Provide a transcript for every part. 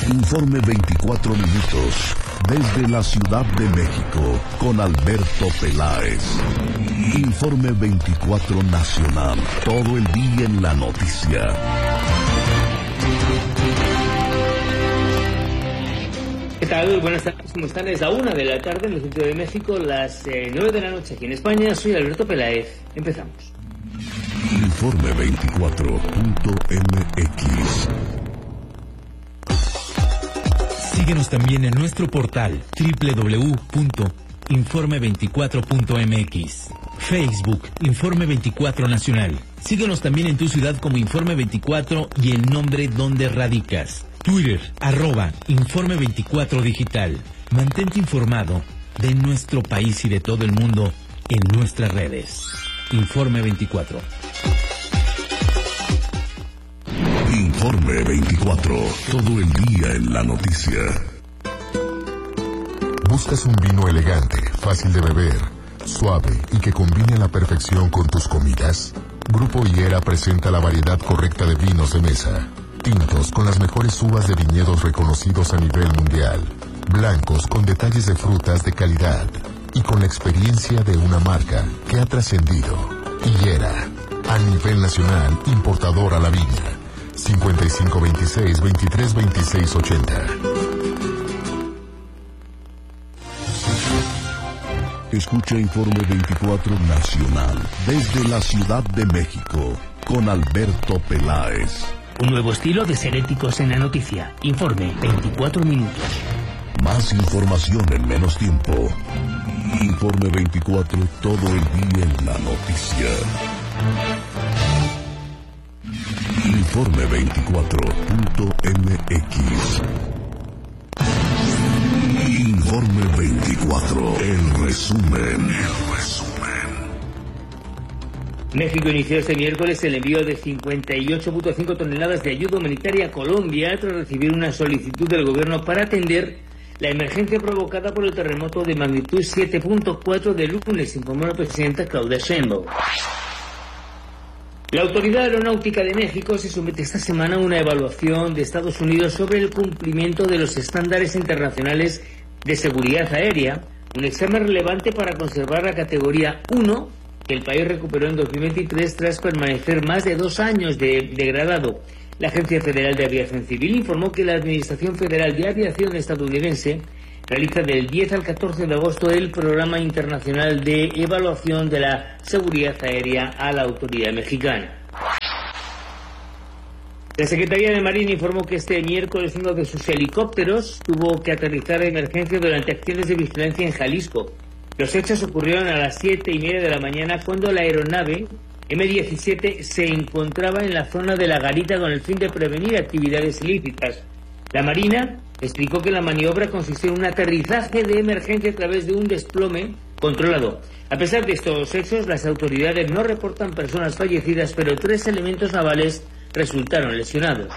Informe 24 minutos desde la Ciudad de México con Alberto Peláez. Informe 24 nacional, todo el día en la noticia. ¿Qué tal? Buenas tardes, ¿cómo están? Es la 1 de la tarde en el centro de México, las 9 de la noche aquí en España. Soy Alberto Peláez. Empezamos. Informe 24.mx. Síguenos también en nuestro portal www.informe24.mx. Facebook, Informe 24 Nacional. Síguenos también en tu ciudad como Informe 24 y el nombre donde radicas. Twitter, @Informe 24 Digital. Mantente informado de nuestro país y de todo el mundo en nuestras redes. Informe 24. Informe 24, todo el día en la noticia. ¿Buscas un vino elegante, fácil de beber, suave y que combine a la perfección con tus comidas? Grupo Higuera presenta la variedad correcta de vinos de mesa. Tintos con las mejores uvas de viñedos reconocidos a nivel mundial. Blancos con detalles de frutas de calidad. Y con la experiencia de una marca que ha trascendido. Higuera, a nivel nacional, importador a la viña. 5526-232680. Escucha Informe 24 Nacional desde la Ciudad de México con Alberto Peláez. Un nuevo estilo de ser éticos en la noticia. Informe 24 minutos. Más información en menos tiempo. Informe 24, todo el día en la noticia. Informe 24.mx. Informe 24, el resumen. México inició este miércoles el envío de 58.5 toneladas de ayuda humanitaria a Colombia tras recibir una solicitud del gobierno para atender la emergencia provocada por el terremoto de magnitud 7.4 de lunes, informó la presidenta Claudia Sheinbaum. La Autoridad Aeronáutica de México se somete esta semana a una evaluación de Estados Unidos sobre el cumplimiento de los estándares internacionales de seguridad aérea, un examen relevante para conservar la categoría 1 que el país recuperó en 2023 tras permanecer más de 2 años degradado. La Agencia Federal de Aviación Civil informó que la Administración Federal de Aviación estadounidense realiza del 10 al 14 de agosto el Programa Internacional de Evaluación de la Seguridad Aérea a la autoridad mexicana. La Secretaría de Marina informó que este miércoles uno de sus helicópteros tuvo que aterrizar de emergencia durante acciones de vigilancia en Jalisco. Los hechos ocurrieron a las 7:30 de la mañana cuando la aeronave M-17 se encontraba en la zona de la garita con el fin de prevenir actividades ilícitas. La Marina explicó que la maniobra consistió en un aterrizaje de emergencia a través de un desplome controlado. A pesar de estos hechos, las autoridades no reportan personas fallecidas, pero 3 elementos navales resultaron lesionados.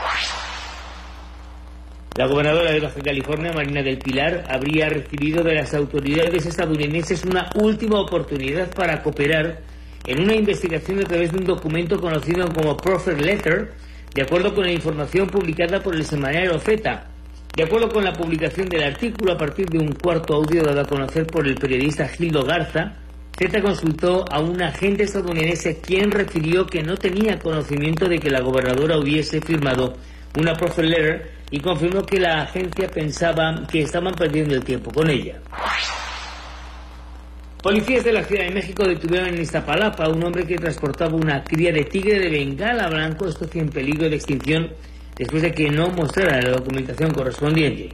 La gobernadora de Baja California, Marina del Pilar, habría recibido de las autoridades estadounidenses una última oportunidad para cooperar en una investigación a través de un documento conocido como Proffer Letter, de acuerdo con la información publicada por el semanario Zeta. De acuerdo con la publicación del artículo, a partir de un cuarto audio dado a conocer por el periodista Gildo Garza, Zeta consultó a un agente estadounidense quien refirió que no tenía conocimiento de que la gobernadora hubiese firmado una Proffer Letter y confirmó que la agencia pensaba que estaban perdiendo el tiempo con ella. Policías de la Ciudad de México detuvieron en Iztapalapa a un hombre que transportaba una cría de tigre de Bengala blanco, especie en peligro de extinción, después de que no mostrara la documentación correspondiente.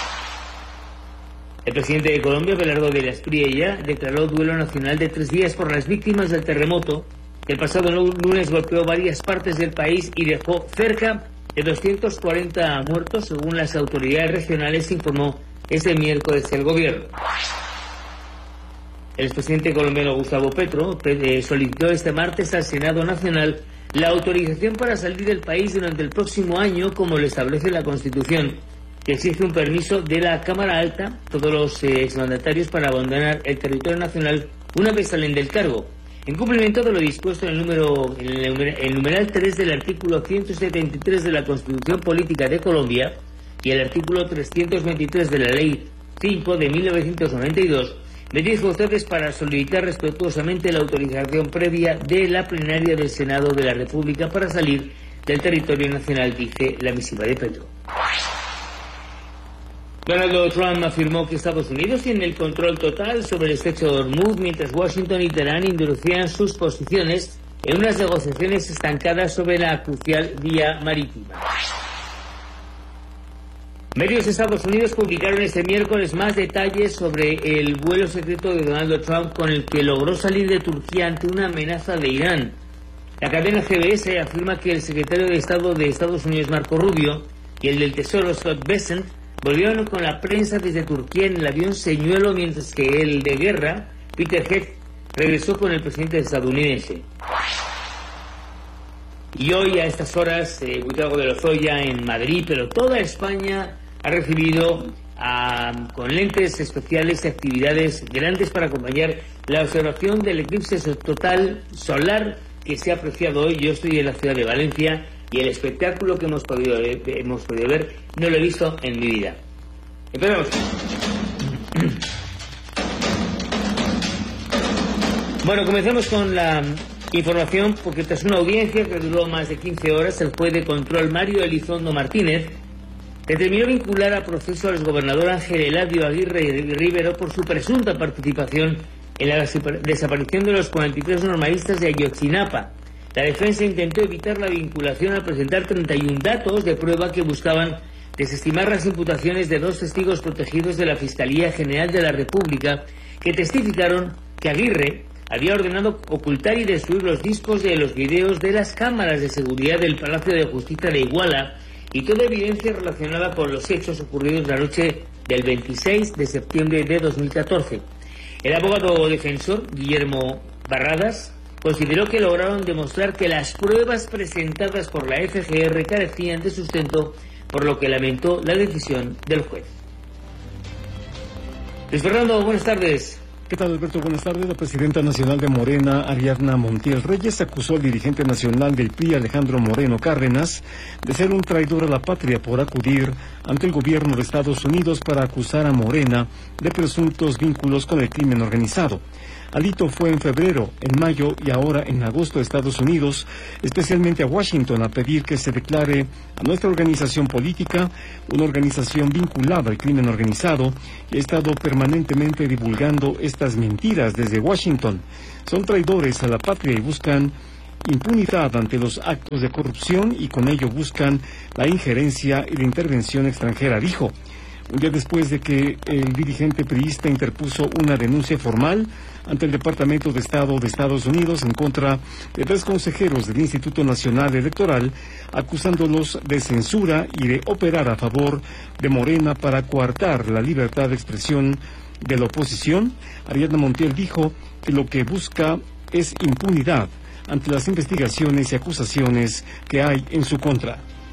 El presidente de Colombia, Belardo de la Espriella, declaró duelo nacional de 3 días por las víctimas del terremoto que el pasado lunes golpeó varias partes del país y dejó cerca de 240 muertos, según las autoridades regionales, informó este miércoles el gobierno. El expresidente colombiano Gustavo Petro solicitó este martes al Senado Nacional la autorización para salir del país durante el próximo año, como lo establece la Constitución, que exige un permiso de la Cámara Alta, todos los exmandatarios, para abandonar el territorio nacional una vez salen del cargo, en cumplimiento de lo dispuesto en el numeral 3 del artículo 173 de la Constitución Política de Colombia, y el artículo 323 de la Ley 5 de 1992, me dirijo a ustedes para solicitar respetuosamente la autorización previa de la plenaria del Senado de la República para salir del territorio nacional, dice la misiva de Petro. Donald Trump afirmó que Estados Unidos tiene el control total sobre el estrecho de Hormuz, mientras Washington y Teherán endurecían sus posiciones en unas negociaciones estancadas sobre la crucial vía marítima. Medios de Estados Unidos publicaron este miércoles más detalles sobre el vuelo secreto de Donald Trump con el que logró salir de Turquía ante una amenaza de Irán. La cadena CBS afirma que el secretario de Estado de Estados Unidos, Marco Rubio, y el del Tesoro, Scott Bessent, volvieron con la prensa desde Turquía en el avión señuelo, mientras que el de guerra, Peter Hecht, regresó con el presidente estadounidense. Y hoy a estas horas, Buitrago de Lozoya en Madrid, pero toda España ha recibido con lentes especiales actividades grandes para acompañar la observación del eclipse total solar que se ha apreciado hoy. Yo estoy en la ciudad de Valencia y el espectáculo que hemos podido ver no lo he visto en mi vida. Empezamos. Bueno, comencemos con la información, porque tras una audiencia que duró más de 15 horas, el juez de control Mario Elizondo Martínez determinó vincular a proceso al exgobernador Ángel Eladio Aguirre Rivero por su presunta participación en la desaparición de los 43 normalistas de Ayotzinapa. La defensa intentó evitar la vinculación al presentar 31 datos de prueba que buscaban desestimar las imputaciones de 2 testigos protegidos de la Fiscalía General de la República, que testificaron que Aguirre había ordenado ocultar y destruir los discos de los videos de las cámaras de seguridad del Palacio de Justicia de Iguala y toda evidencia relacionada con los hechos ocurridos la noche del 26 de septiembre de 2014. El abogado defensor, Guillermo Barradas, consideró que lograron demostrar que las pruebas presentadas por la FGR carecían de sustento, por lo que lamentó la decisión del juez. Luis Fernando, buenas tardes. ¿Qué tal, Alberto? Buenas tardes. La presidenta nacional de Morena, Ariadna Montiel Reyes, acusó al dirigente nacional del PRI, Alejandro Moreno Cárdenas, de ser un traidor a la patria por acudir ante el gobierno de Estados Unidos para acusar a Morena de presuntos vínculos con el crimen organizado. Alito fue en febrero, en mayo y ahora en agosto a Estados Unidos, especialmente a Washington, a pedir que se declare a nuestra organización política una organización vinculada al crimen organizado, y ha estado permanentemente divulgando estas mentiras desde Washington. Son traidores a la patria y buscan impunidad ante los actos de corrupción y con ello buscan la injerencia y la intervención extranjera, dijo. Un día después de que el dirigente priista interpuso una denuncia formal ante el Departamento de Estado de Estados Unidos en contra de 3 consejeros del Instituto Nacional Electoral, acusándolos de censura y de operar a favor de Morena para coartar la libertad de expresión de la oposición, Ariadna Montiel dijo que lo que busca es impunidad ante las investigaciones y acusaciones que hay en su contra.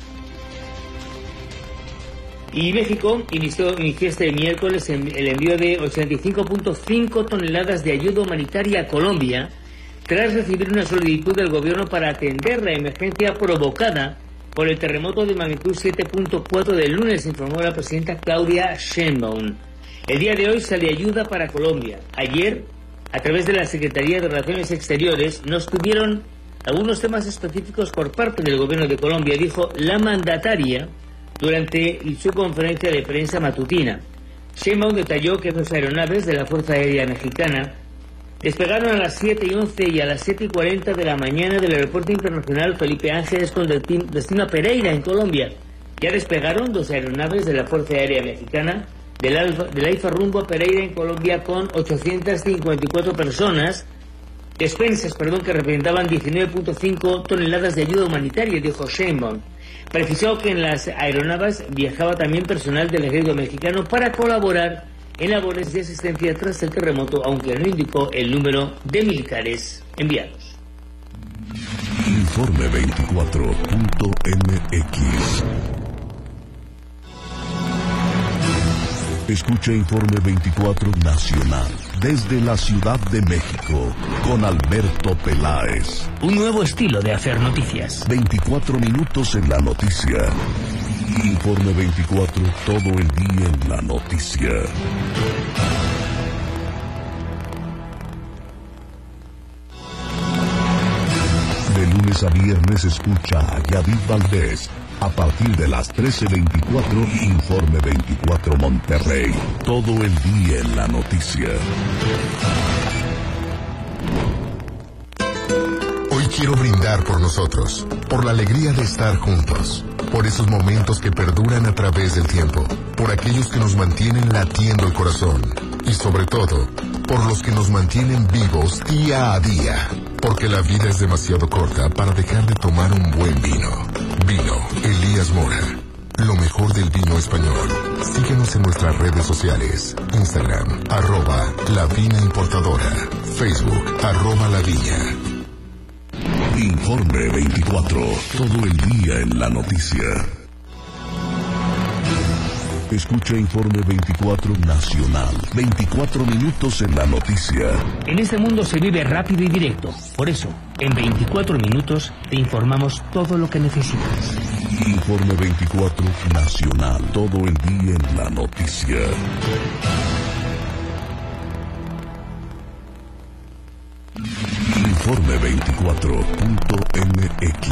Y México inició este miércoles el envío de 85.5 toneladas de ayuda humanitaria a Colombia, tras recibir una solicitud del gobierno para atender la emergencia provocada por el terremoto de magnitud 7.4 del lunes, informó la presidenta Claudia Sheinbaum. El día de hoy sale ayuda para Colombia. Ayer, a través de la Secretaría de Relaciones Exteriores, nos tuvieron algunos temas específicos por parte del gobierno de Colombia, dijo la mandataria durante su conferencia de prensa matutina. Sheinbaum detalló que 2 aeronaves de la Fuerza Aérea Mexicana despegaron a las 7:11 y a las 7:40 de la mañana del Aeropuerto Internacional Felipe Ángeles con destino a Pereira, en Colombia. Ya despegaron 2 aeronaves de la Fuerza Aérea Mexicana del AIFA rumbo a Pereira, en Colombia, con 854 personas, despensas, que representaban 19.5 toneladas de ayuda humanitaria, dijo Sheinbaum. Precisó que en las aeronaves viajaba también personal del ejército mexicano para colaborar en labores de asistencia tras el terremoto, aunque no indicó el número de militares enviados. Informe 24.mx. Escucha Informe 24 Nacional desde la Ciudad de México con Alberto Peláez. Un nuevo estilo de hacer noticias. 24 minutos en la noticia. Informe Informe 24, todo el día en la noticia. De lunes a viernes escucha a Yadid Valdés. A partir de las 13:24, Informe 24 Monterrey. Todo el día en la noticia. Hoy quiero brindar por nosotros, por la alegría de estar juntos, por esos momentos que perduran a través del tiempo, por aquellos que nos mantienen latiendo el corazón y sobre todo, por los que nos mantienen vivos día a día, porque la vida es demasiado corta para dejar de tomar un buen vino. Vino Elías Mora, lo mejor del vino español. Síguenos en nuestras redes sociales, Instagram, @La Viña Importadora, Facebook, @La Viña. Informe 24, todo el día en la noticia. Escucha Informe 24 Nacional, 24 minutos en la noticia. En este mundo se vive rápido y directo. Por eso, en 24 minutos te informamos todo lo que necesitas. Informe 24 Nacional, todo el día en la noticia. Informe 24.mx.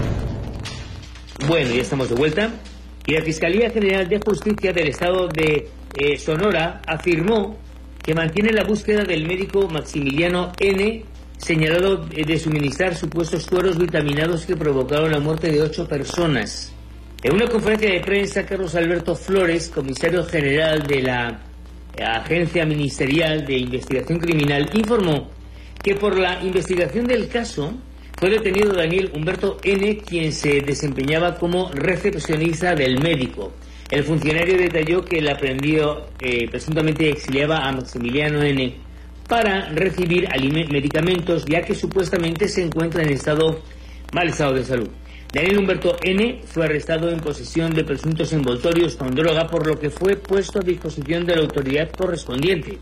Bueno, ya estamos de vuelta. Y la Fiscalía General de Justicia del Estado de Sonora afirmó que mantiene la búsqueda del médico Maximiliano N., señalado de suministrar supuestos sueros vitaminados que provocaron la muerte de 8 personas. En una conferencia de prensa, Carlos Alberto Flores, comisario general de la Agencia Ministerial de Investigación Criminal, informó que por la investigación del caso fue detenido Daniel Humberto N., quien se desempeñaba como recepcionista del médico. El funcionario detalló que el aprehendido presuntamente exiliaba a Maximiliano N. para recibir medicamentos, ya que supuestamente se encuentra en mal estado de salud. Daniel Humberto N. fue arrestado en posesión de presuntos envoltorios con droga, por lo que fue puesto a disposición de la autoridad correspondiente.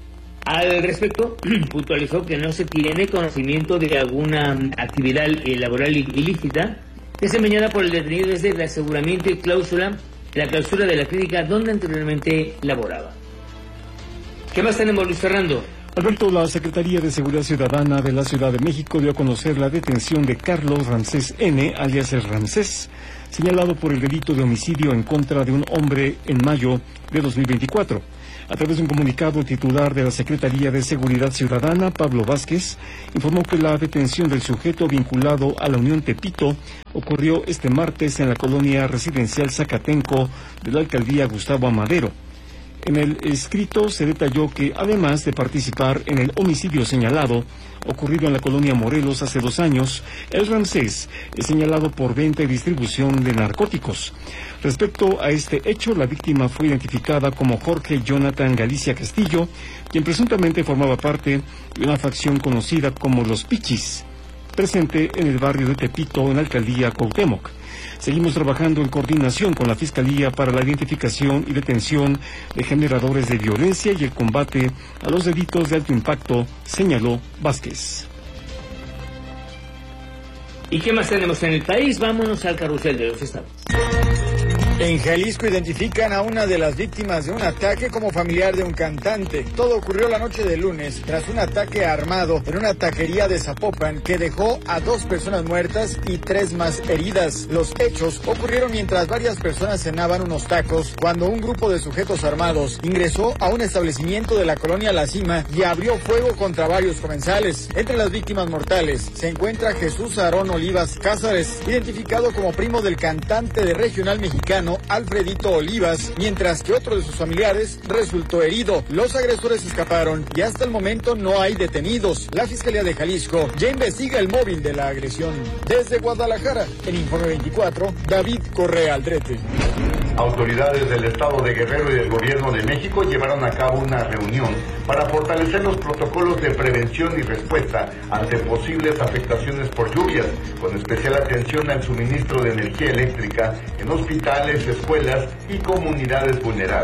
Al respecto, puntualizó que no se tiene conocimiento de alguna actividad laboral ilícita desempeñada por el detenido desde el aseguramiento y la clausura de la clínica donde anteriormente laboraba. ¿Qué más tenemos, Luis Fernando? Alberto, la Secretaría de Seguridad Ciudadana de la Ciudad de México dio a conocer la detención de Carlos Ramsés N., alias el Ramsés, señalado por el delito de homicidio en contra de un hombre en mayo de 2024. A través de un comunicado, el titular de la Secretaría de Seguridad Ciudadana, Pablo Vázquez, informó que la detención del sujeto vinculado a la Unión Tepito ocurrió este martes en la colonia residencial Zacatenco de la alcaldía Gustavo Amadero. En el escrito se detalló que, además de participar en el homicidio señalado, ocurrido en la colonia Morelos hace 2 años, el Ramsés es señalado por venta y distribución de narcóticos. Respecto a este hecho, la víctima fue identificada como Jorge Jonathan Galicia Castillo, quien presuntamente formaba parte de una facción conocida como Los Pichis, presente en el barrio de Tepito, en la alcaldía Cuauhtémoc. Seguimos trabajando en coordinación con la Fiscalía para la identificación y detención de generadores de violencia y el combate a los delitos de alto impacto, señaló Vázquez. ¿Y qué más tenemos en el país? Vámonos al carrusel de los estados. En Jalisco identifican a una de las víctimas de un ataque como familiar de un cantante. Todo ocurrió la noche de lunes tras un ataque armado en una taquería de Zapopan que dejó a 2 personas muertas y 3 más heridas. Los hechos ocurrieron mientras varias personas cenaban unos tacos cuando un grupo de sujetos armados ingresó a un establecimiento de la colonia La Cima y abrió fuego contra varios comensales. Entre las víctimas mortales se encuentra Jesús Aarón Olivas Cázares, identificado como primo del cantante de regional mexicano Alfredito Olivas, mientras que otro de sus familiares resultó herido. Los agresores escaparon y hasta el momento no hay detenidos. La Fiscalía de Jalisco ya investiga el móvil de la agresión. Desde Guadalajara, en Informe 24, David Correa Aldrete. Autoridades del Estado de Guerrero y del Gobierno de México llevaron a cabo una reunión para fortalecer los protocolos de prevención y respuesta ante posibles afectaciones por lluvias, con especial atención al suministro de energía eléctrica en hospitales, escuelas y comunidades vulnerables.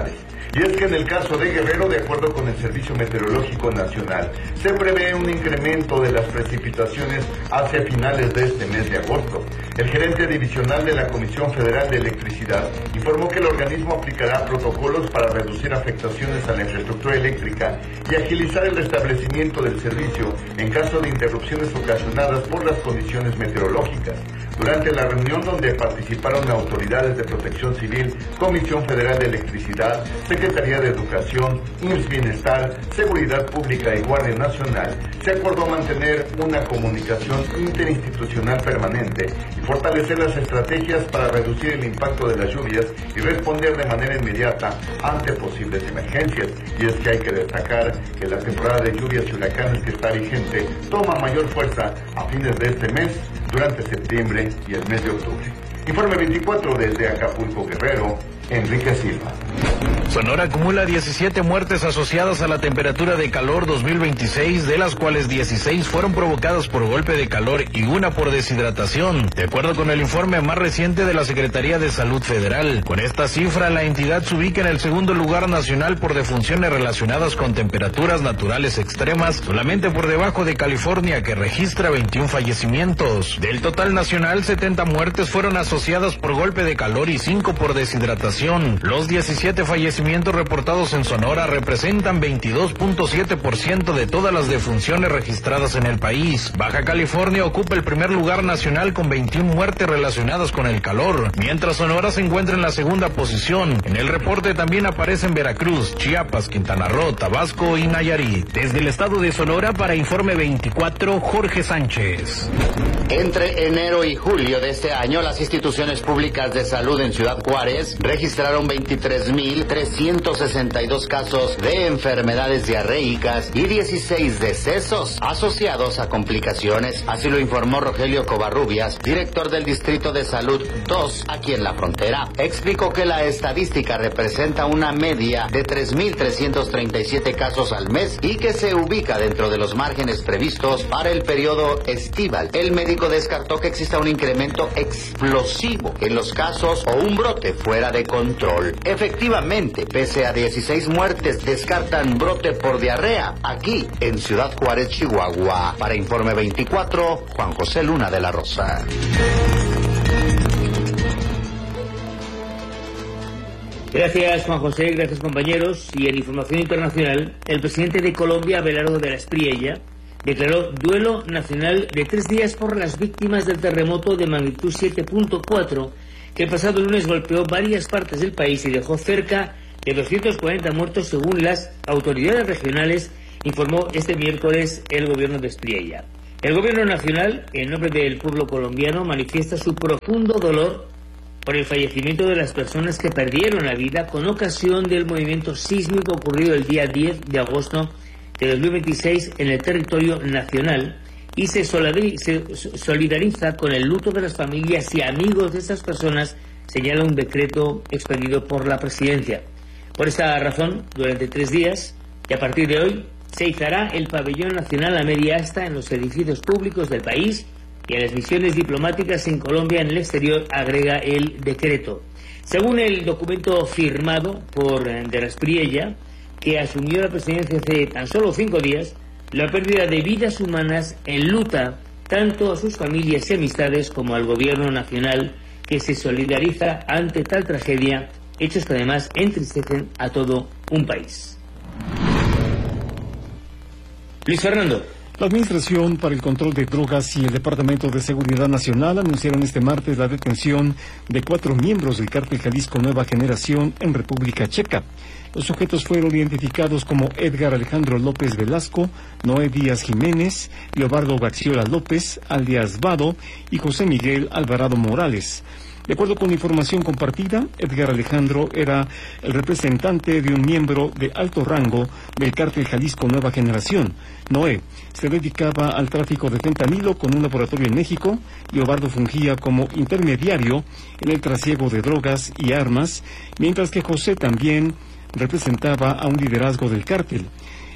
Y es que en el caso de Guerrero, de acuerdo con el Servicio Meteorológico Nacional, se prevé un incremento de las precipitaciones hacia finales de este mes de agosto. El gerente divisional de la Comisión Federal de Electricidad informó que el organismo aplicará protocolos para reducir afectaciones a la infraestructura eléctrica y agilizar el restablecimiento del servicio en caso de interrupciones ocasionadas por las condiciones meteorológicas. Durante la reunión donde participaron autoridades de Protección Civil, Comisión Federal de Electricidad, Secretaría de Educación, IMSS Bienestar, Seguridad Pública y Guardia Nacional, se acordó mantener una comunicación interinstitucional permanente y fortalecer las estrategias para reducir el impacto de las lluvias y responder de manera inmediata ante posibles emergencias. Y es que hay que destacar que la temporada de lluvias y huracanes que está vigente toma mayor fuerza a fines de este mes, durante septiembre y el mes de octubre. Informe 24 desde Acapulco, Guerrero, Enrique Silva. Sonora acumula 17 muertes asociadas a la temperatura de calor 2026, de las cuales 16 fueron provocadas por golpe de calor y una por deshidratación, de acuerdo con el informe más reciente de la Secretaría de Salud Federal. Con esta cifra, la entidad se ubica en el segundo lugar nacional por defunciones relacionadas con temperaturas naturales extremas, solamente por debajo de California, que registra 21 fallecimientos. Del total nacional, 70 muertes fueron asociadas por golpe de calor y 5 por deshidratación. Los 17 fallecimientos reportados en Sonora representan 22.7% de todas las defunciones registradas en el país. Baja California ocupa el primer lugar nacional con 21 muertes relacionadas con el calor, mientras Sonora se encuentra en la segunda posición. En el reporte también aparecen Veracruz, Chiapas, Quintana Roo, Tabasco y Nayarit. Desde el estado de Sonora, para Informe 24, Jorge Sánchez. Entre enero y julio de este año, las instituciones públicas de salud en Ciudad Juárez registraron 23.362 casos de enfermedades diarreicas y 16 decesos asociados a complicaciones. Así lo informó Rogelio Covarrubias, director del Distrito de Salud 2, aquí en la frontera. Explicó que la estadística representa una media de 3.337 casos al mes y que se ubica dentro de los márgenes previstos para el periodo estival. El médico descartó que exista un incremento explosivo en los casos o un brote fuera de control. Efectivamente, pese a 16 muertes, descartan brote por diarrea aquí en Ciudad Juárez, Chihuahua. Para Informe 24, Juan José Luna de la Rosa. Gracias, Juan José, gracias, compañeros. Y en información internacional, el presidente de Colombia, Abelardo de la Espriella, declaró duelo nacional de 3 días por las víctimas del terremoto de magnitud 7.4 que el pasado lunes golpeó varias partes del país y dejó cerca de 240 muertos, según las autoridades regionales, informó este miércoles el gobierno de Espriella. El gobierno nacional, en nombre del pueblo colombiano, manifiesta su profundo dolor por el fallecimiento de las personas que perdieron la vida con ocasión del movimiento sísmico ocurrido el día 10 de agosto de 2026 en el territorio nacional, y se solidariza con el luto de las familias y amigos de estas personas, señala un decreto expedido por la presidencia. Por esta razón, durante 3 días, y a partir de hoy, se izará el pabellón nacional a media asta en los edificios públicos del país y en las misiones diplomáticas en Colombia en el exterior, agrega el decreto. Según el documento firmado por de la Espriella, que asumió la presidencia hace tan solo 5 días, la pérdida de vidas humanas enluta tanto a sus familias y amistades como al gobierno nacional, que se solidariza ante tal tragedia, hechos que además entristecen a todo un país. Luis Fernando. La Administración para el Control de Drogas y el Departamento de Seguridad Nacional anunciaron este martes la detención de 4 miembros del Cártel Jalisco Nueva Generación en República Checa. Los sujetos fueron identificados como Edgar Alejandro López Velasco, Noé Díaz Jiménez, Leobardo Gaxiola López, alias Vado, y José Miguel Alvarado Morales. De acuerdo con información compartida, Edgar Alejandro era el representante de un miembro de alto rango del Cártel Jalisco Nueva Generación. Noé se dedicaba al tráfico de fentanilo con un laboratorio en México. Leobardo fungía como intermediario en el trasiego de drogas y armas, mientras que José también representaba a un liderazgo del cártel.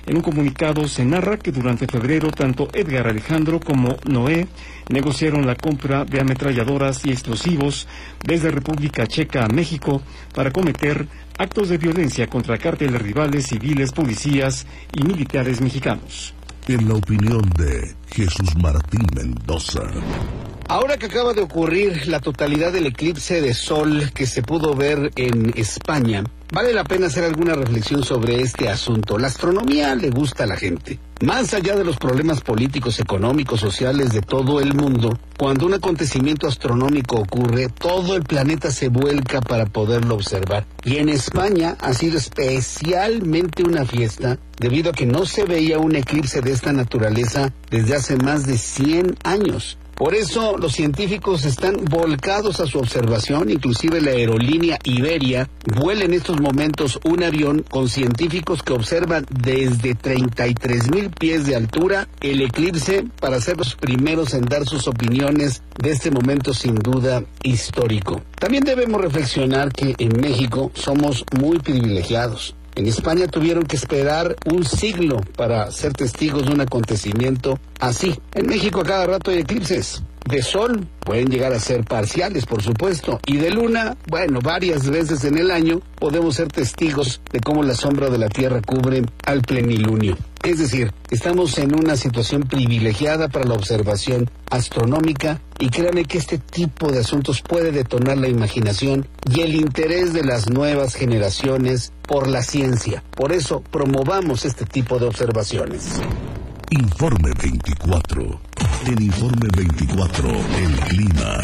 En un comunicado se narra que durante febrero tanto Edgar Alejandro como Noé negociaron la compra de ametralladoras y explosivos desde República Checa a México para cometer actos de violencia contra cárteles rivales civiles, policías y militares mexicanos. En la opinión de Jesús Martín Mendoza. Ahora que acaba de ocurrir la totalidad del eclipse de sol que se pudo ver en España, vale la pena hacer alguna reflexión sobre este asunto. La astronomía le gusta a la gente. Más allá de los problemas políticos, económicos, sociales de todo el mundo, cuando un acontecimiento astronómico ocurre, todo el planeta se vuelca para poderlo observar. Y en España ha sido especialmente una fiesta, debido a que no se veía un eclipse de esta naturaleza desde hace más de 100 años. Por eso los científicos están volcados a su observación, inclusive la aerolínea Iberia vuela en estos momentos un avión con científicos que observan desde 33,000 pies de altura el eclipse para ser los primeros en dar sus opiniones de este momento sin duda histórico. También debemos reflexionar que en México somos muy privilegiados. En España tuvieron que esperar un siglo para ser testigos de un acontecimiento así. En México a cada rato hay eclipses. De sol pueden llegar a ser parciales, por supuesto, y de luna, bueno, varias veces en el año podemos ser testigos de cómo la sombra de la Tierra cubre al plenilunio. Es decir, estamos en una situación privilegiada para la observación astronómica y créanme que este tipo de asuntos puede detonar la imaginación y el interés de las nuevas generaciones por la ciencia. Por eso promovamos este tipo de observaciones. Informe 24. En Informe 24, el clima.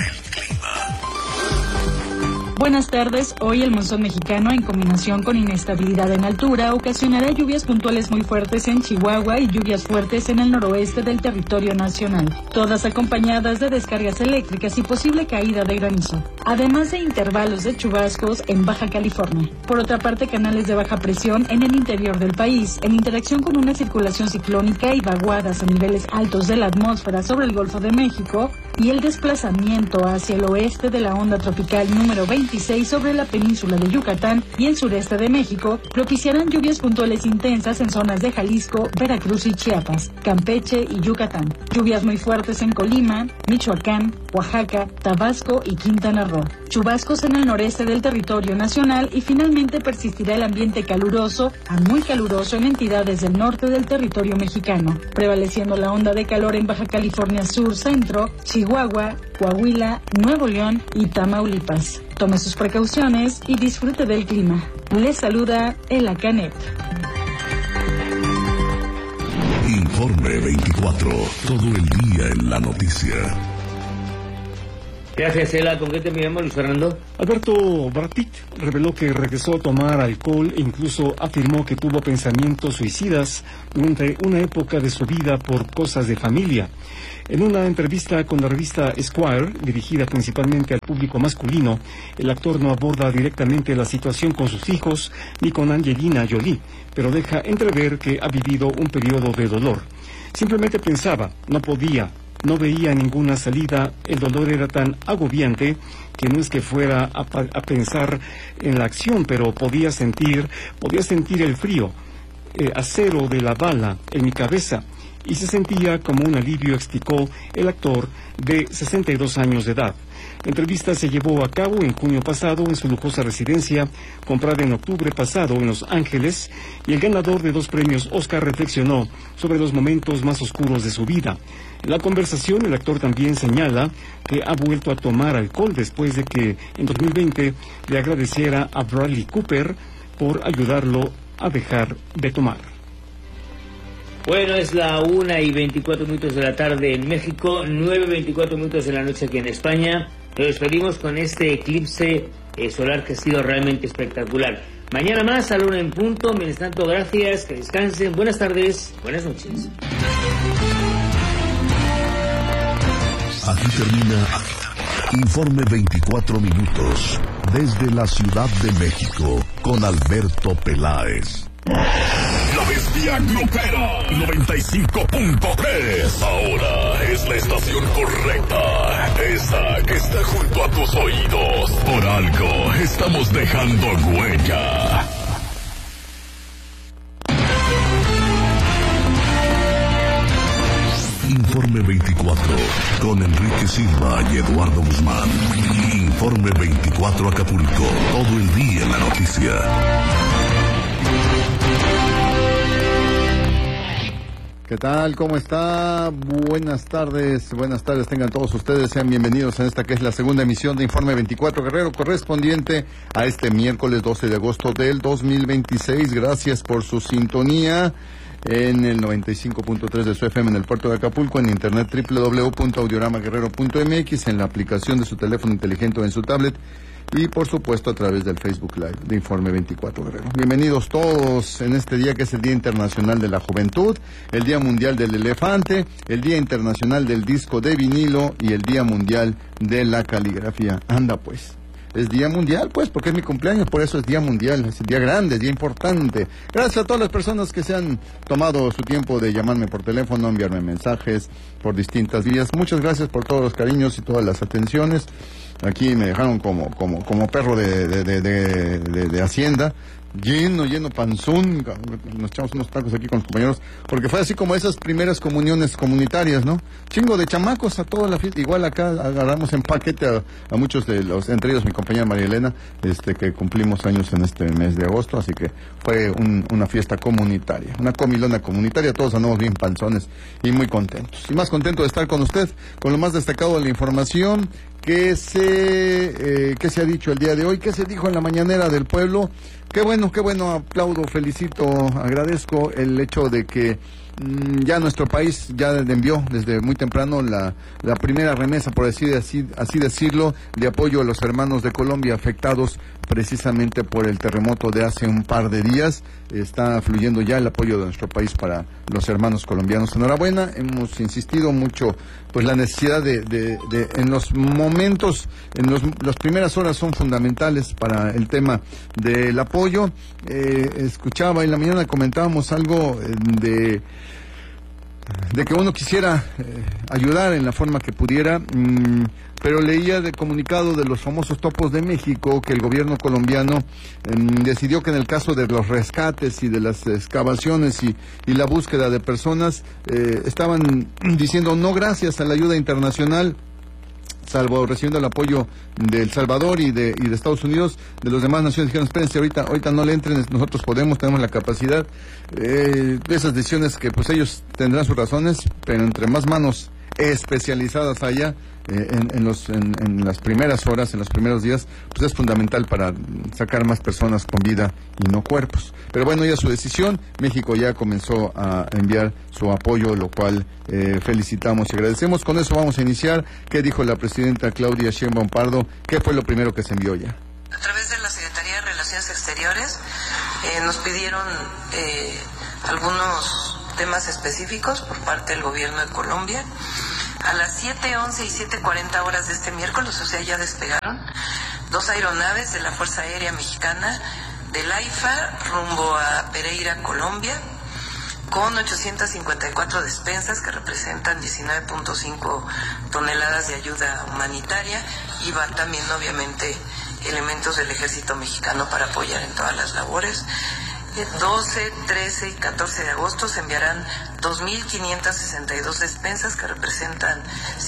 Buenas tardes. Hoy el monzón mexicano, en combinación con inestabilidad en altura, ocasionará lluvias puntuales muy fuertes en Chihuahua y lluvias fuertes en el noroeste del territorio nacional, todas acompañadas de descargas eléctricas y posible caída de granizo, además de intervalos de chubascos en Baja California. Por otra parte, canales de baja presión en el interior del país, en interacción con una circulación ciclónica y vaguadas a niveles altos de la atmósfera sobre el Golfo de México, y el desplazamiento hacia el oeste de la onda tropical número 26 sobre la península de Yucatán y el sureste de México, propiciarán lluvias puntuales intensas en zonas de Jalisco, Veracruz y Chiapas, Campeche y Yucatán. Lluvias muy fuertes en Colima, Michoacán, Oaxaca, Tabasco y Quintana Roo. Chubascos en el noreste del territorio nacional y finalmente persistirá el ambiente caluroso a muy caluroso en entidades del norte del territorio mexicano, prevaleciendo la onda de calor en Baja California Sur, Centro, Chihuahua, Coahuila, Nuevo León y Tamaulipas. Tome sus precauciones y disfrute del clima. Les saluda Ela Canet. Informe 24. Todo el día en la noticia. Gracias, Ela. ¿Con qué terminamos, Luis Fernando? Alberto Brad Pitt reveló que regresó a tomar alcohol e incluso afirmó que tuvo pensamientos suicidas durante una época de su vida por cosas de familia. En una entrevista con la revista Esquire, dirigida principalmente al público masculino, el actor no aborda directamente la situación con sus hijos ni con Angelina Jolie, pero deja entrever que ha vivido un periodo de dolor. Simplemente pensaba, no veía ninguna salida, el dolor era tan agobiante que no es que fuera a pensar en la acción, pero podía sentir el frío, acero de la bala en mi cabeza, y se sentía como un alivio, explicó el actor de 62 años de edad. La entrevista se llevó a cabo en junio pasado en su lujosa residencia, comprada en octubre pasado en Los Ángeles, y el ganador de 2 premios Oscar reflexionó sobre los momentos más oscuros de su vida. En la conversación, el actor también señala que ha vuelto a tomar alcohol después de que en 2020 le agradeciera a Bradley Cooper por ayudarlo a dejar de tomar. Bueno, es la 1:24 de la tarde en México, 9:24 de la noche aquí en España. Nos despedimos con este eclipse solar que ha sido realmente espectacular. Mañana más a la 1 en punto. Mientras tanto, gracias, que descansen. Buenas tardes, buenas noches. Aquí termina Informe 24 minutos desde la Ciudad de México con Alberto Peláez. La bestia grupera 95.3. Ahora es la estación correcta. Esa que está junto a tus oídos. Por algo estamos dejando huella. Informe 24, con Enrique Silva y Eduardo Guzmán. Informe 24 Acapulco, todo el día en la noticia. ¿Qué tal? ¿Cómo está? Buenas tardes tengan todos ustedes, sean bienvenidos a esta que es la segunda emisión de Informe 24 Guerrero, correspondiente a este miércoles 12 de agosto del 2026. Gracias por su sintonía en el 95.3 de su FM en el puerto de Acapulco, en internet www.audioramaguerrero.mx, en la aplicación de su teléfono inteligente o en su tablet, y por supuesto a través del Facebook Live de Informe 24 Guerrero. Bienvenidos todos en este día que es el Día Internacional de la Juventud, el Día Mundial del Elefante, el Día Internacional del Disco de Vinilo y el Día Mundial de la Caligrafía. Anda pues, es Día Mundial pues, porque es mi cumpleaños, por eso es Día Mundial, es día grande, es día importante. Gracias a todas las personas que se han tomado su tiempo de llamarme por teléfono, enviarme mensajes por distintas vías. Muchas gracias por todos los cariños y todas las atenciones. Aquí me dejaron como perro de Hacienda, lleno panzón. Nos echamos unos tacos aquí con los compañeros, porque fue así como esas primeras comuniones comunitarias, ¿no? Chingo de chamacos a toda la fiesta. Igual acá agarramos en paquete a muchos de los, entre ellos mi compañera María Elena, que cumplimos años en este mes de agosto, así que fue una fiesta comunitaria, una comilona comunitaria. Todos andamos bien panzones y muy contentos. Y más contento de estar con usted, con lo más destacado de la información que se ha dicho el día de hoy, que se dijo en la mañanera del pueblo. Qué bueno, aplaudo, felicito, agradezco el hecho de que ya nuestro país ya envió desde muy temprano la primera remesa, por así decirlo, de apoyo a los hermanos de Colombia afectados precisamente por el terremoto de hace un par de días. Está fluyendo ya el apoyo de nuestro país para los hermanos colombianos. Enhorabuena, hemos insistido mucho, pues la necesidad de en los momentos, las primeras horas son fundamentales para el tema del apoyo. Escuchaba en la mañana, comentábamos algo de que uno quisiera ayudar en la forma que pudiera, pero leía de comunicado de los famosos topos de México que el gobierno colombiano decidió que en el caso de los rescates y de las excavaciones y la búsqueda de personas, estaban diciendo no gracias a la ayuda internacional, salvo recibiendo el apoyo de El Salvador y de Estados Unidos. De las demás naciones dijeron, espérense, ahorita no le entren, nosotros tenemos la capacidad. Esas decisiones que pues ellos tendrán sus razones, pero entre más manos especializadas haya en las primeras horas, en los primeros días, pues es fundamental para sacar más personas con vida y no cuerpos. Pero bueno, ya su decisión. México ya comenzó a enviar su apoyo, lo cual felicitamos y agradecemos. Con eso vamos a iniciar. ¿Qué dijo la presidenta Claudia Sheinbaum Pardo? ¿Qué fue lo primero que se envió ya? A través de la Secretaría de Relaciones Exteriores nos pidieron algunos temas específicos por parte del gobierno de Colombia. A las 7:11 y 7:40 horas de este miércoles, o sea, ya despegaron 2 aeronaves de la Fuerza Aérea Mexicana del AIFA rumbo a Pereira, Colombia, con 854 despensas que representan 19.5 toneladas de ayuda humanitaria, y van también obviamente elementos del Ejército Mexicano para apoyar en todas las labores. 12, 13 y 14 de agosto se enviarán 2.562 despensas que representan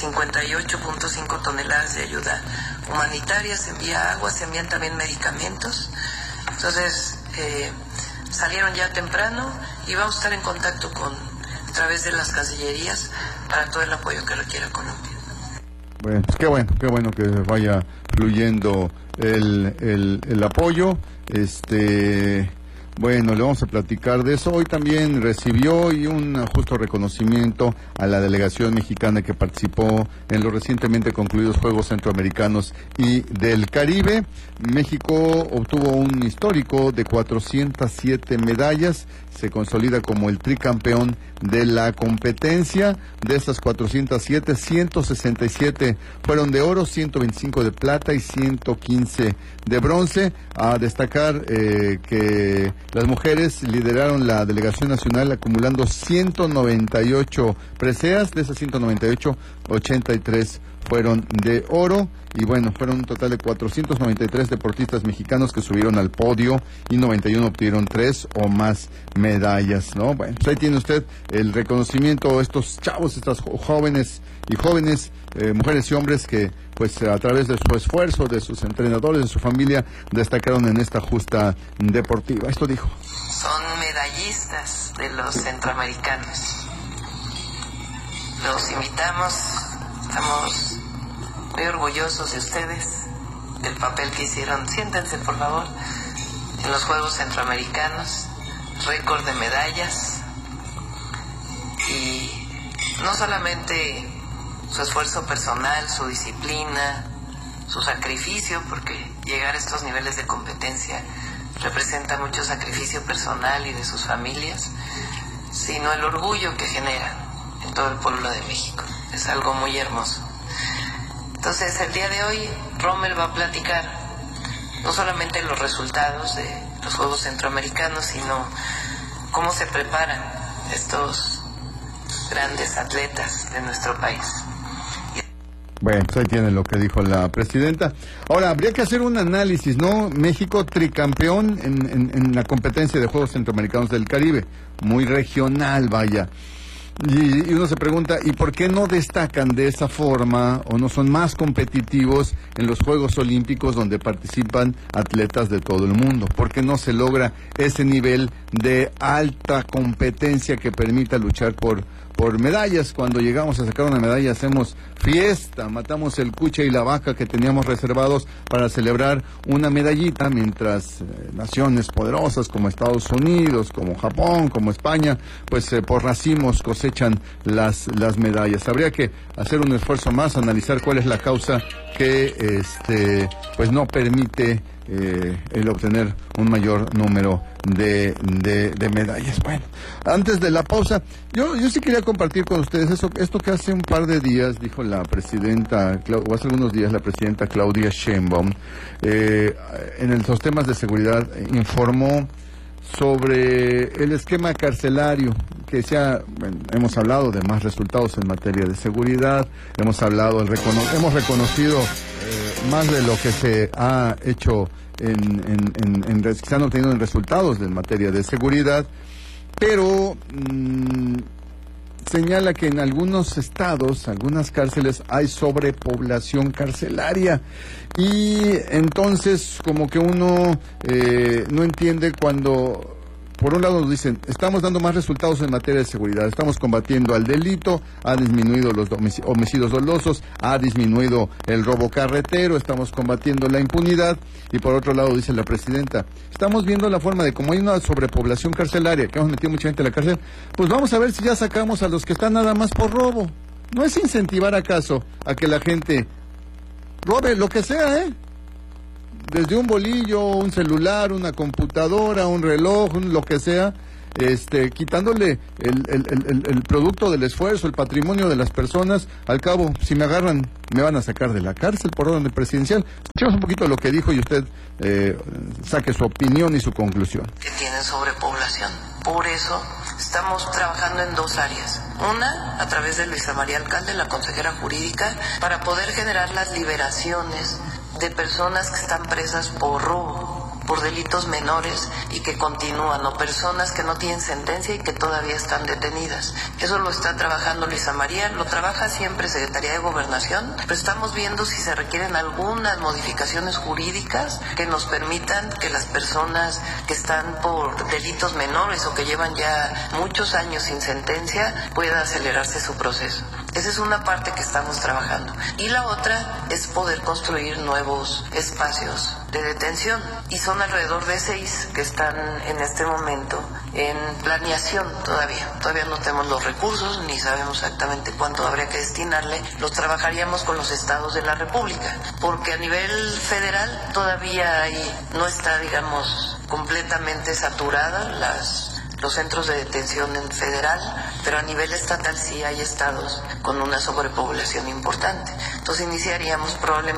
58.5 toneladas de ayuda humanitaria. Se envía agua, se envían también medicamentos. Entonces, salieron ya temprano y vamos a estar en contacto a través de las cancillerías para todo el apoyo que requiera Colombia. Bueno, pues qué bueno que vaya fluyendo el apoyo. Bueno, le vamos a platicar de eso. Hoy también recibió un justo reconocimiento a la delegación mexicana que participó en los recientemente concluidos Juegos Centroamericanos y del Caribe. México obtuvo un histórico de 407 medallas. Se consolida como el tricampeón de la competencia. De estas 407, 167 fueron de oro, 125 de plata y 115 de bronce. A destacar que Las mujeres lideraron la delegación nacional acumulando 198 preseas. De esas 198, 83 fueron de oro. Y bueno, fueron un total de 493 deportistas mexicanos que subieron al podio y 91 obtuvieron 3 o más medallas, ¿no? Bueno, pues ahí tiene usted el reconocimiento a estos chavos, estas jóvenes y jóvenes, mujeres y hombres que pues a través de su esfuerzo, de sus entrenadores, de su familia, destacaron en esta justa deportiva. Esto dijo. Son medallistas de los centroamericanos. Los invitamos, estamos muy orgullosos de ustedes, del papel que hicieron. Siéntense, por favor, en los Juegos Centroamericanos, récord de medallas. Y no solamente su esfuerzo personal, su disciplina, su sacrificio, porque llegar a estos niveles de competencia representa mucho sacrificio personal y de sus familias, sino el orgullo que genera en todo el pueblo de México. Es algo muy hermoso. Entonces, el día de hoy, Rommel va a platicar no solamente los resultados de los Juegos Centroamericanos, sino cómo se preparan estos grandes atletas de nuestro país. Bueno, pues ahí tiene lo que dijo la presidenta. Ahora, habría que hacer un análisis, ¿no? México tricampeón en la competencia de Juegos Centroamericanos del Caribe. Muy regional, vaya. Y uno se pregunta, ¿y por qué no destacan de esa forma o no son más competitivos en los Juegos Olímpicos donde participan atletas de todo el mundo? ¿Por qué no se logra ese nivel de alta competencia que permita luchar por medallas? Cuando llegamos a sacar una medalla hacemos fiesta, matamos el cuche y la vaca que teníamos reservados para celebrar una medallita, mientras naciones poderosas como Estados Unidos, como Japón, como España, pues por racimos cosechan las medallas. Habría que hacer un esfuerzo más, analizar cuál es la causa que pues no permite el obtener un mayor número de medallas. Bueno, antes de la pausa, yo sí quería compartir con ustedes esto que hace un par de días dijo la presidenta, o hace algunos días la presidenta Claudia Sheinbaum, en los temas de seguridad, informó sobre el esquema carcelario, que hemos hablado de más resultados en materia de seguridad, hemos reconocido más de lo que se ha hecho que se han obtenido en resultados en materia de seguridad, pero señala que en algunos estados, algunas cárceles, hay sobrepoblación carcelaria, y entonces como que uno no entiende cuando por un lado nos dicen, estamos dando más resultados en materia de seguridad, estamos combatiendo al delito, ha disminuido los homicidios dolosos, ha disminuido el robo carretero, estamos combatiendo la impunidad, y por otro lado dice la presidenta, estamos viendo la forma de como hay una sobrepoblación carcelaria, que hemos metido mucha gente en la cárcel, pues vamos a ver si ya sacamos a los que están nada más por robo. ¿No es incentivar acaso a que la gente robe lo que sea, desde un bolillo, un celular, una computadora, un reloj, lo que sea, quitándole el producto del esfuerzo, el patrimonio de las personas? Al cabo, si me agarran, me van a sacar de la cárcel por orden presidencial. Escuchemos un poquito lo que dijo y usted saque su opinión y su conclusión. Que tienen sobrepoblación. Por eso estamos trabajando en dos áreas. Una, a través de Luisa María Alcalde, la consejera jurídica, para poder generar las liberaciones de personas que están presas por robo, por delitos menores y que continúan, o personas que no tienen sentencia y que todavía están detenidas. Eso lo está trabajando Luisa María, lo trabaja siempre Secretaría de Gobernación, pero estamos viendo si se requieren algunas modificaciones jurídicas que nos permitan que las personas que están por delitos menores o que llevan ya muchos años sin sentencia pueda acelerarse su proceso. Esa es una parte que estamos trabajando. Y la otra es poder construir nuevos espacios de detención. Y son alrededor de 6 que están en este momento en planeación todavía. Todavía no tenemos los recursos, ni sabemos exactamente cuánto habría que destinarle. Los trabajaríamos con los estados de la República, porque a nivel federal todavía no está, digamos, completamente saturada los centros de detención en federal, pero a nivel estatal sí hay estados con una sobrepoblación importante. Entonces iniciaríamos probablemente.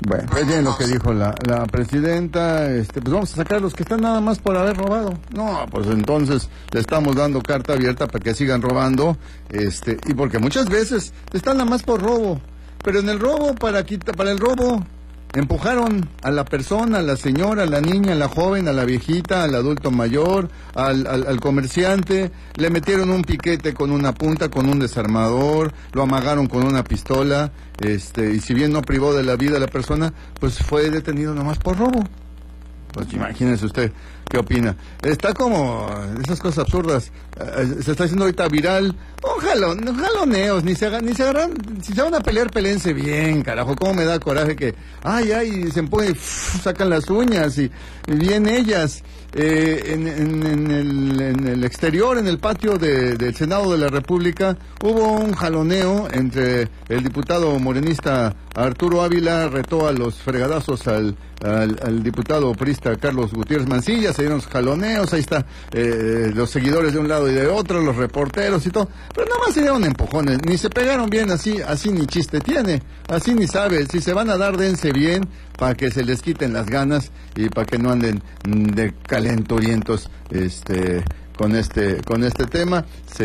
Bueno, pues bien lo que dijo la presidenta, pues vamos a sacar los que están nada más por haber robado. No, pues entonces le estamos dando carta abierta para que sigan robando, y porque muchas veces están nada más por robo, pero en el robo, para el robo, empujaron a la persona, a la señora, a la niña, a la joven, a la viejita, al adulto mayor, al comerciante, le metieron un piquete con una punta, con un desarmador, lo amagaron con una pistola, y si bien no privó de la vida a la persona, pues fue detenido nomás por robo. Pues imagínese usted, ¿qué opina? Está como esas cosas absurdas. Se está haciendo ahorita viral. Jaloneos, ni se agarran. Si se van a pelear, peléense bien, carajo. Cómo me da coraje que, se empujan y sacan las uñas y bien ellas. En el exterior, en el patio del Senado de la República, hubo un jaloneo entre el diputado morenista Arturo Ávila, retó a los fregadazos al diputado priista Carlos Gutiérrez Mancilla, se dieron los jaloneos, ahí está, los seguidores de un lado y de otro, los reporteros y todo, pero nada más se dieron empujones, ni se pegaron bien, así ni chiste tiene, así ni sabe, si se van a dar, dense bien, para que se les quiten las ganas y para que no anden de calenturientos, con este tema.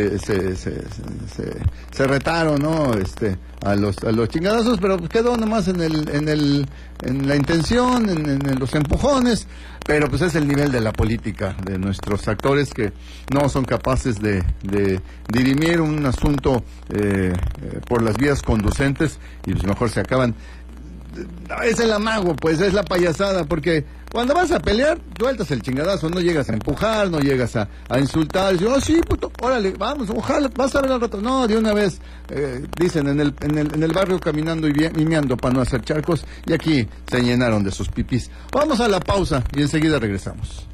Se retaron, ¿no? A los chingadazos, pero quedó nomás en la intención, en los empujones, pero pues es el nivel de la política de nuestros actores que no son capaces de dirimir un asunto por las vías conducentes y pues mejor se acaban. Es el amago, pues es la payasada, porque cuando vas a pelear, sueltas el chingadazo, no llegas a empujar, no llegas a insultar, y dices, sí, puto, órale, vamos, ojalá, vas a ver al rato. No, de una vez, dicen, en el barrio caminando y meando para no hacer charcos, y aquí se llenaron de sus pipis. Vamos a la pausa y enseguida regresamos.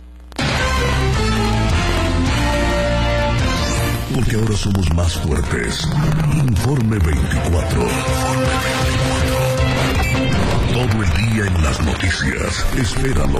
Porque ahora somos más fuertes. Informe 24. Todo el día en las noticias. Espéralo.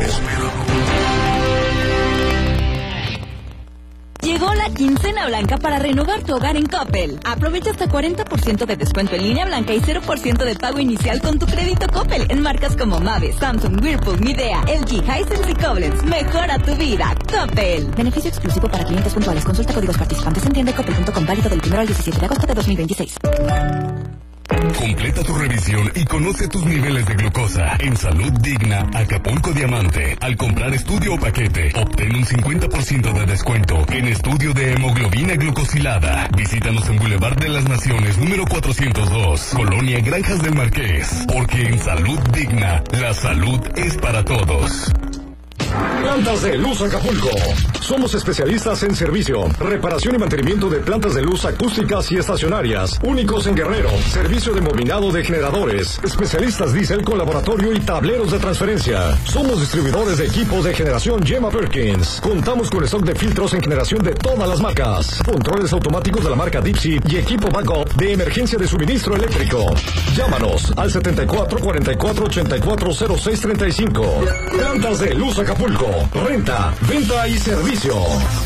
Llegó la quincena blanca para renovar tu hogar en Coppel. Aprovecha hasta 40% de descuento en línea blanca y 0% de pago inicial con tu crédito Coppel en marcas como Mave, Samsung, Whirlpool, Midea, LG, Hisense y Koblenz. Mejora tu vida. Coppel. Beneficio exclusivo para clientes puntuales. Consulta códigos participantes en tienda coppel.com, válido del 1 al 17 de agosto de 2026. Completa tu revisión y conoce tus niveles de glucosa. En Salud Digna, Acapulco Diamante. Al comprar estudio o paquete, obtén un 50% de descuento en estudio de hemoglobina glucosilada. Visítanos en Boulevard de las Naciones, número 402, Colonia Granjas del Marqués. Porque en Salud Digna, la salud es para todos. Plantas de Luz Acapulco. Somos especialistas en servicio, reparación y mantenimiento de plantas de luz acústicas y estacionarias. Únicos en Guerrero. Servicio de movilado de generadores. Especialistas diésel con laboratorio y tableros de transferencia. Somos distribuidores de equipos de generación Gemma Perkins. Contamos con stock de filtros en generación de todas las marcas. Controles automáticos de la marca Dipsy y equipo backup de emergencia de suministro eléctrico. Llámanos al 74 44 84 06 35. Plantas de Luz Acapulco. Renta, venta y servicio.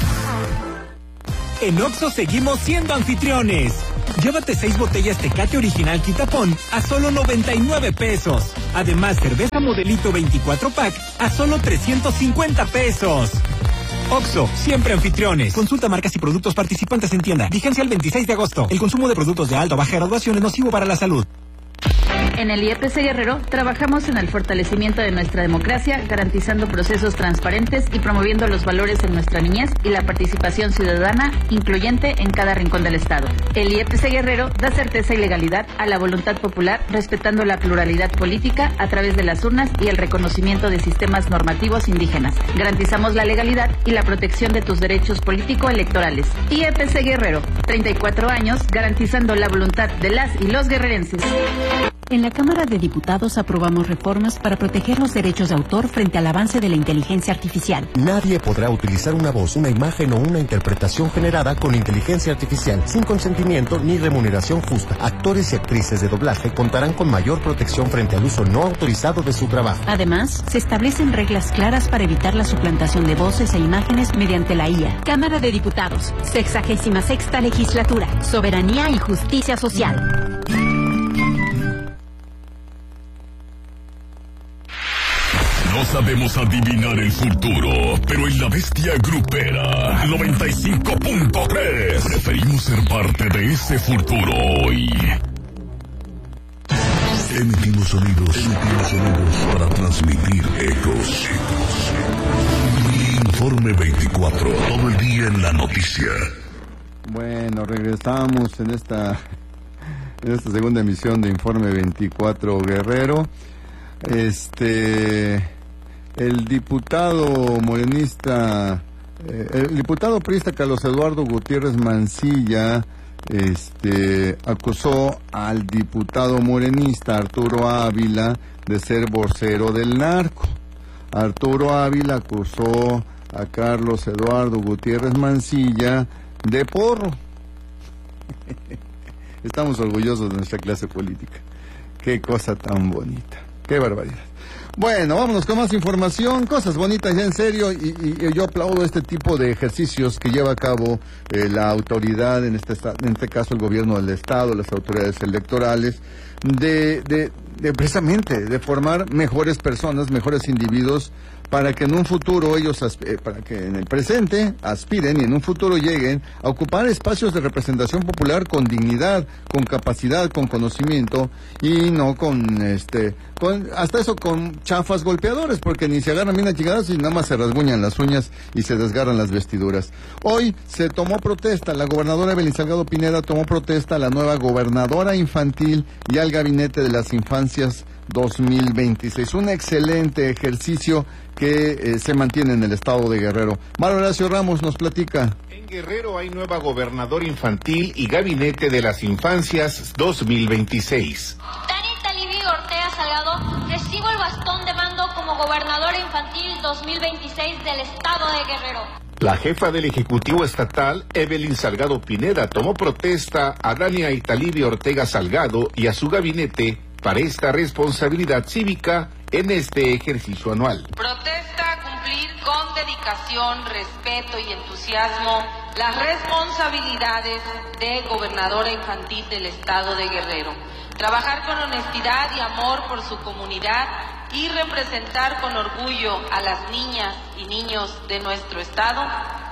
En Oxxo seguimos siendo anfitriones. Llévate 6 botellas Tecate Original Quitapón a solo 99 pesos. Además, cerveza Modelito 24 pack a solo 350 pesos. Oxxo, siempre anfitriones. Consulta marcas y productos participantes en tienda. Vigencia el 26 de agosto. El consumo de productos de alta o baja graduación es nocivo para la salud. En el IEPC Guerrero trabajamos en el fortalecimiento de nuestra democracia, garantizando procesos transparentes y promoviendo los valores en nuestra niñez y la participación ciudadana incluyente en cada rincón del Estado. El IEPC Guerrero da certeza y legalidad a la voluntad popular, respetando la pluralidad política a través de las urnas y el reconocimiento de sistemas normativos indígenas. Garantizamos la legalidad y la protección de tus derechos político-electorales. IEPC Guerrero, 34 años garantizando la voluntad de las y los guerrerenses. En la Cámara de Diputados aprobamos reformas para proteger los derechos de autor frente al avance de la inteligencia artificial. Nadie podrá utilizar una voz, una imagen o una interpretación generada con inteligencia artificial sin consentimiento ni remuneración justa. Actores y actrices de doblaje contarán con mayor protección frente al uso no autorizado de su trabajo. Además, se establecen reglas claras para evitar la suplantación de voces e imágenes mediante la IA. Cámara de Diputados, 66ª Legislatura, Soberanía y Justicia Social. sabemos adivinar el futuro, pero en la bestia grupera 95.3 preferimos ser parte de ese futuro hoy. Emitimos sonidos para transmitir ecos. Informe 24, todo el día en la noticia. Bueno, regresamos en esta segunda emisión de Informe 24 Guerrero. El diputado morenista, el diputado priista Carlos Eduardo Gutiérrez Mancilla, acusó al diputado morenista Arturo Ávila de ser vocero del narco. Arturo Ávila acusó a Carlos Eduardo Gutiérrez Mancilla de porro. Estamos orgullosos de nuestra clase política. Qué cosa tan bonita. Qué barbaridad. Bueno, vámonos con más información, cosas bonitas ya en serio, y yo aplaudo este tipo de ejercicios que lleva a cabo la autoridad, en este caso el gobierno del estado, las autoridades electorales, de precisamente de formar mejores personas, mejores individuos, para que en un futuro para que en el presente aspiren y en un futuro lleguen a ocupar espacios de representación popular con dignidad, con capacidad, con conocimiento, y no con hasta eso con chafas golpeadores, porque ni se agarran bien a chingadas y nada más se rasguñan las uñas y se desgarran las vestiduras. Hoy se tomó protesta, la gobernadora Evelyn Salgado Pineda tomó protesta a la nueva gobernadora infantil y al gabinete de las infancias 2026. Un excelente ejercicio que se mantiene en el estado de Guerrero. Mario Horacio Ramos nos platica. En Guerrero hay nueva gobernadora infantil y gabinete de las infancias 2026. Dani Talibio Ortega Salgado, recibo el bastón de mando como gobernadora infantil 2026 del estado de Guerrero. La jefa del Ejecutivo Estatal, Evelyn Salgado Pineda, tomó protesta a Dania Italibio Ortega Salgado y a su gabinete para esta responsabilidad cívica en este ejercicio anual. Protesta a cumplir con dedicación, respeto y entusiasmo las responsabilidades de gobernadora infantil del estado de Guerrero. Trabajar con honestidad y amor por su comunidad y representar con orgullo a las niñas y niños de nuestro estado.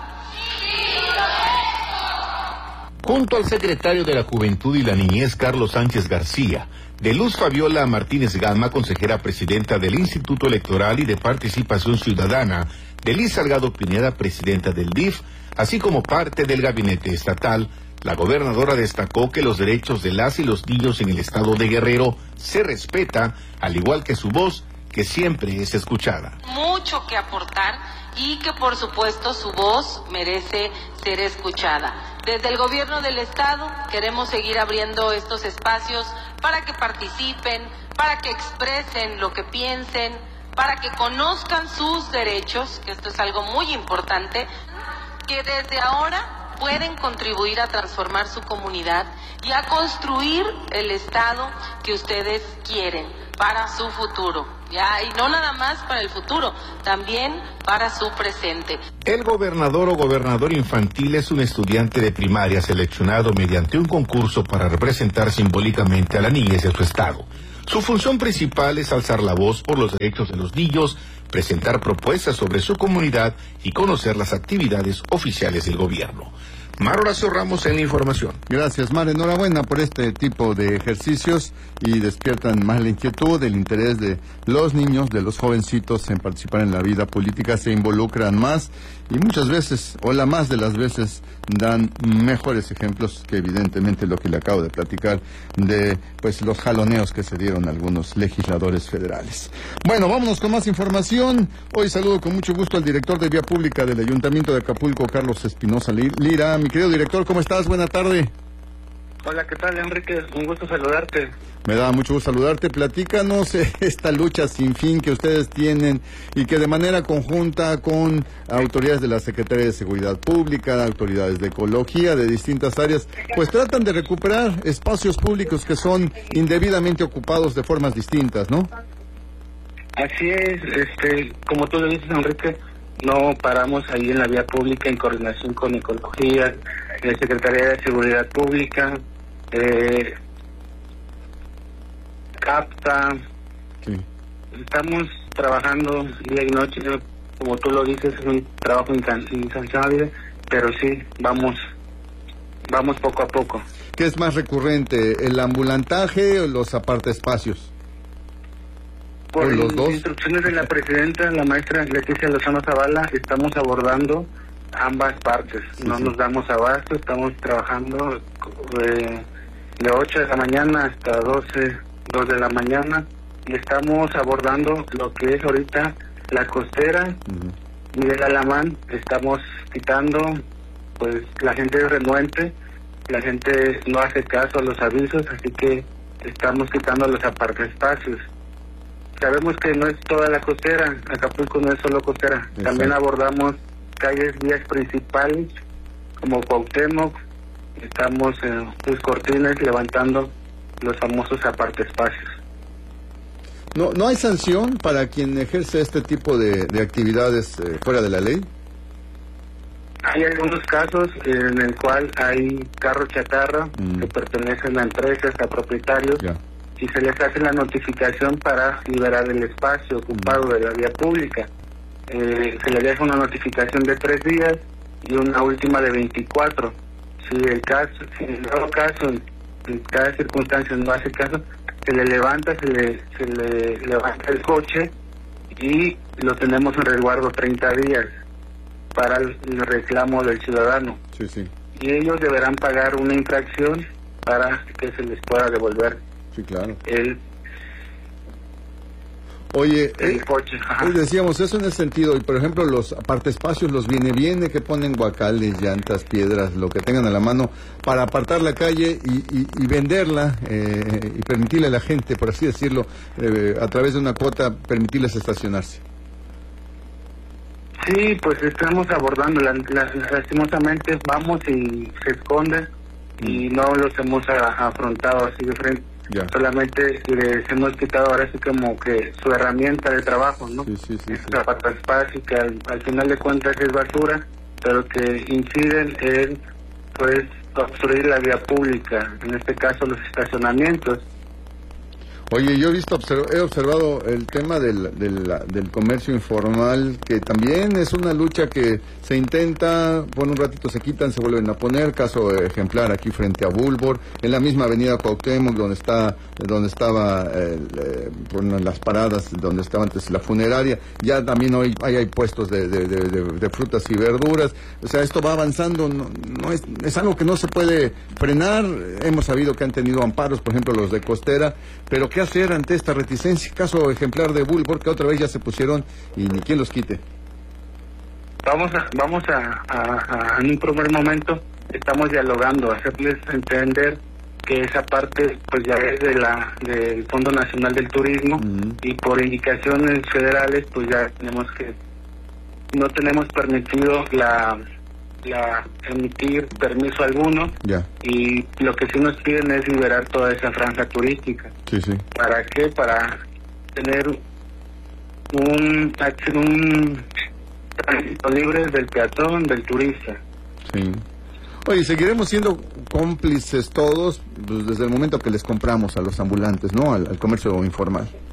Junto al secretario de la Juventud y la Niñez, Carlos Sánchez García, de Luz Fabiola Martínez Gama, consejera presidenta del Instituto Electoral y de Participación Ciudadana, de Liz Salgado Pineda, presidenta del DIF, así como parte del gabinete estatal, la gobernadora destacó que los derechos de las y los niños en el estado de Guerrero se respeta, al igual que su voz, que siempre es escuchada. Mucho que aportar y que por supuesto su voz merece ser escuchada. Desde el gobierno del estado queremos seguir abriendo estos espacios para que participen, para que expresen lo que piensen, para que conozcan sus derechos, que esto es algo muy importante, que desde ahora pueden contribuir a transformar su comunidad y a construir el estado que ustedes quieren para su futuro. Y no nada más para el futuro, también para su presente. El gobernador o gobernador infantil es un estudiante de primaria seleccionado mediante un concurso para representar simbólicamente a la niñez de su estado. Su función principal es alzar la voz por los derechos de los niños, presentar propuestas sobre su comunidad y conocer las actividades oficiales del gobierno. Mar Horacio Ramos en la información. Gracias, Mar. Enhorabuena por este tipo de ejercicios y despiertan más la inquietud, el interés de los niños, de los jovencitos en participar en la vida política, se involucran más y muchas veces, o la más de las veces, dan mejores ejemplos que evidentemente lo que le acabo de platicar de los jaloneos que se dieron a algunos legisladores federales. Bueno, vámonos con más información. Hoy saludo con mucho gusto al director de Vía Pública del Ayuntamiento de Acapulco, Carlos Espinosa Lira. Mi querido director, ¿cómo estás? Buena tarde. Hola, ¿qué tal, Enrique? Un gusto saludarte. Me da mucho gusto saludarte. Platícanos esta lucha sin fin que ustedes tienen y que de manera conjunta con autoridades de la Secretaría de Seguridad Pública, autoridades de ecología, de distintas áreas, pues tratan de recuperar espacios públicos que son indebidamente ocupados de formas distintas, ¿no? Así es, como tú le dices, Enrique, no paramos ahí en la vía pública en coordinación con ecología, la Secretaría de Seguridad Pública, CAPTA. Sí. Estamos trabajando día y noche, como tú lo dices, es un trabajo incansable, pero sí, vamos poco a poco. ¿Qué es más recurrente, el ambulantaje o los apartaespacios? Por los dos. Instrucciones de la presidenta, la maestra Leticia Lozano Zavala, estamos abordando ambas partes. No nos damos abasto, estamos trabajando de 8 de la mañana hasta 2 de la mañana, y estamos abordando lo que es ahorita la costera, Miguel Alamán. Estamos quitando, pues la gente es renuente, la gente no hace caso a los avisos, así que estamos quitando los apartaespacios. Sabemos que no es toda la costera, Acapulco no es solo costera. Exacto. También abordamos calles, vías principales, como Cuauhtémoc. Estamos en Luz Cortines levantando los famosos apartaespacios. ¿No hay sanción para quien ejerce este tipo de actividades fuera de la ley? Hay algunos casos en el cual hay carros chatarra que pertenecen a empresas, a propietarios, y se les hace la notificación para liberar el espacio ocupado de la vía pública. Se les deja una notificación de 3 días y una última de 24. Si en dado caso, en cada circunstancia no hace caso, se le levanta el coche y lo tenemos en resguardo 30 días para el reclamo del ciudadano. Sí, sí. Y ellos deberán pagar una infracción para que se les pueda devolver. Sí, claro. El coche. Decíamos eso en el sentido, y por ejemplo los apartaespacios, los viene que ponen guacales, llantas, piedras, lo que tengan a la mano para apartar la calle y venderla y permitirle a la gente, por así decirlo, a través de una cuota, permitirles estacionarse. Sí, pues estamos abordando, lastimosamente vamos y se esconden y no los hemos afrontado así de frente. Ya. Solamente les hemos quitado ahora sí como que su herramienta de trabajo, ¿no? Sí. Apartaespacio, que al final de cuentas es basura, pero que inciden en, pues, obstruir la vía pública, en este caso los estacionamientos. Oye, yo he observado el tema del comercio informal, que también es una lucha que se intenta, por un ratito se quitan, se vuelven a poner. Caso ejemplar aquí frente a Bulbor, en la misma avenida Cuauhtémoc, donde estaba las paradas, donde estaba antes la funeraria. Ya también hoy hay puestos de frutas y verduras. O sea, esto va avanzando, no es algo que no se puede frenar. Hemos sabido que han tenido amparos, por ejemplo, los de Costera, pero ¿qué hacer ante esta reticencia? Caso ejemplar de Bulbor, que otra vez ya se pusieron y ni quien los quite. Vamos a en un primer momento estamos dialogando, hacerles entender que esa parte pues ya es del Fondo Nacional del Turismo, y por indicaciones federales pues ya no tenemos permitido emitir permiso alguno, y lo que sí nos piden es liberar toda esa franja turística. Sí. ¿Para qué? Para tener un tránsito libre del peatón, del turista. Sí. Oye, seguiremos siendo cómplices todos, pues, desde el momento que les compramos a los ambulantes, ¿no? Al comercio informal.